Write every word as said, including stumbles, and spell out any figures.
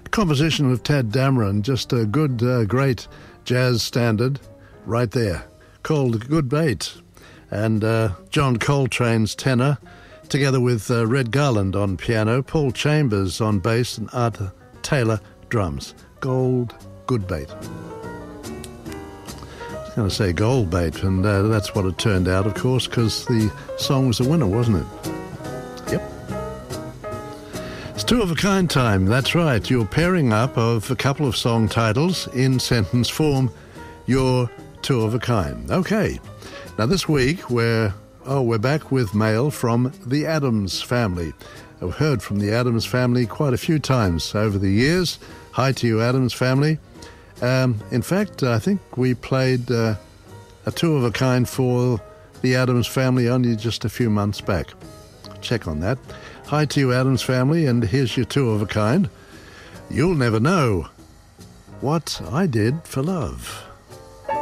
Composition of Tad Dameron, just a good, uh, great jazz standard right there, called Good Bait. And uh, John Coltrane's tenor, together with uh, Red Garland on piano, Paul Chambers on bass, and Arthur Taylor drums. Gold, Good Bait. I was going to say Gold Bait, and uh, that's what it turned out, of course, because the song was a winner, wasn't it? Yep. It's two of a kind time, that's right. You're pairing up of a couple of song titles in sentence form. You're two of a kind. Okay. Now this week we're oh we're back with mail from the Addams family. I've heard from the Addams family quite a few times over the years. Hi to you, Addams family. Um, in fact, I think we played uh, a two of a kind for the Addams family only just a few months back. Check on that. Hi to you, Addams family, and here's your two of a kind. You'll never know what I did for love.